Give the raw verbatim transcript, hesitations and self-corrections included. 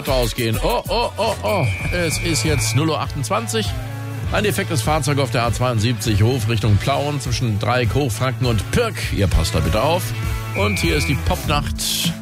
Rausgehen. Oh, oh, oh, oh. Es ist jetzt null Uhr achtundzwanzig. Ein defektes Fahrzeug auf der A zweiundsiebzig, Hof Richtung Plauen zwischen Dreieck, Hochfranken und Pirk. Ihr passt da bitte auf. Und hier ist die Popnacht